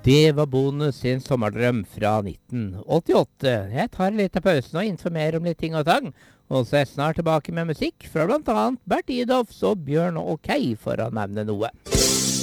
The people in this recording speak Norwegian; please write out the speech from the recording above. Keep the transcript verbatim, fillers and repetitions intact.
Det var Bonus sin sommerdrøm fra nitten åttiåtte. Jeg tar en liten pause nå og informerer om litt ting og tang. Og så er jeg snart tilbake med musikk fra blant annet Bert Idolfs og Bjørn og Kay, for å nevne noe.